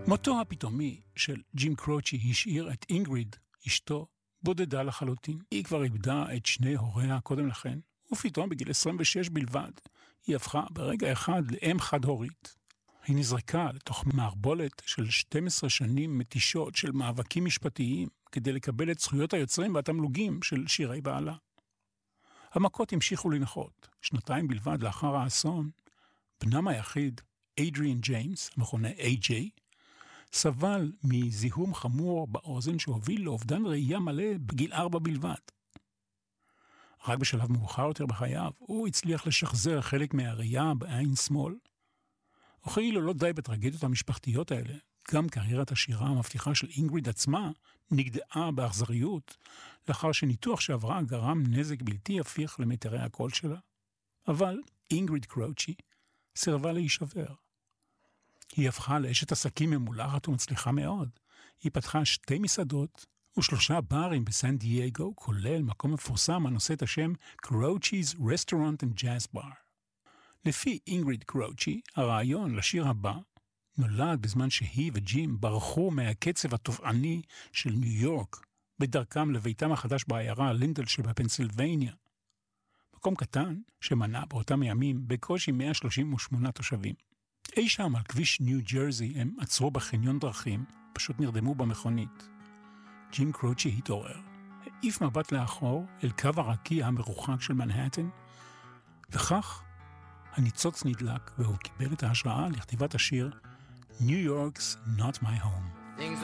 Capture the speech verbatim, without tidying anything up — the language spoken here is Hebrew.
מותו הפתאומי של ג'ים קרוצ'י השאיר את אינגריד, אשתו, בודדה לחלוטין. היא כבר איבדה את שני הוריה קודם לכן, ופתאום בגיל עשרים ושש בלבד, היא הפכה ברגע אחד לאם חד-הורית. היא נזרקה לתוך מערבולת של שתים עשרה שנים מתישות של מאבקים משפטיים, כדי לקבל את זכויות היוצרים והתמלוגים של שירי בעלה. המכות המשיכו לנחות. שנתיים בלבד לאחר האסון, בנם היחיד, אדריאן ג'יימס, המכונה איי ג'יי, סבל מזיהום חמור באוזן שהוביל לאובדן ראייה מלא בגיל ארבע בלבד. רק בשלב מאוחר יותר בחייו, הוא הצליח לשחזר חלק מהראייה בעין שמאל. וכאילו לא די בטרגדיות המשפחתיות האלה, גם קריירת השירה המבטיחה של אינגריד עצמה נגדעה באכזריות, לאחר שניתוח שעברה גרם נזק בלתי הפיך למיתרי הקול שלה. אבל אינגריד קרוצ'י סירבה להישבר. היא הפכה לאשת עסקים ממולחת ומצליחה מאוד. היא פתחה שתי מסעדות ושלושה ברים בסן דייגו, כולל מקום מפורסם הנושא את השם Croce's Restaurant and Jazz Bar. לפי אינגריד קרוצ'י, הרעיון לשיר הבא נולד בזמן שהיא וג'ים ברחו מהקצב התובעני של ניו יורק, בדרכם לביתם החדש בעיירה לינדל שבפנסילבניה. מקום קטן שמנה באותם ימים בקושי מאה שלושים ושמונה תושבים. אי שם על כביש ניו ג'רזי הם עצרו בחניון דרכים, פשוט נרדמו במכונית. ג'ים קרוצ'י התעורר, העיף מבט לאחור אל קו הרקיע המרוחק של מנהטן, וכך הניצוץ נדלק והוא קיבל את ההשראה לכתיבת השיר New York's Not My Home. Things